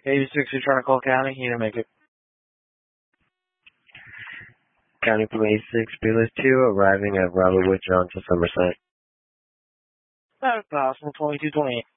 86, you're trying to call county? You didn't make it. County Police 6, Fearless 2, arriving at Robert Wood Johnson, Somerset. That's awesome, 2228.